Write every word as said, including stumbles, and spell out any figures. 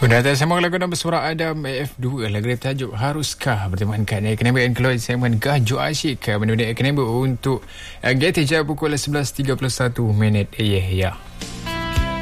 Sudah tak sama lagu nama Suara Adam A F dua. Lagu dia tajuk Haruskah bertemankan Ekonomi dan keluar segmen Gajo Asyik benda-benda ekonomi untuk uh, G T J pukul sebelas tiga puluh satu minit. Ya, ya.